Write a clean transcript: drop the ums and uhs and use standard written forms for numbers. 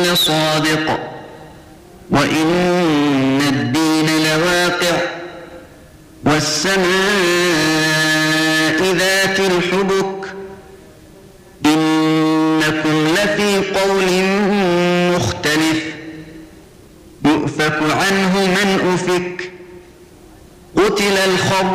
صادق وإن الدين لواقع والسماء ذات الحبك إنكم لفي قول مختلف يؤفك عنه من أفك قتل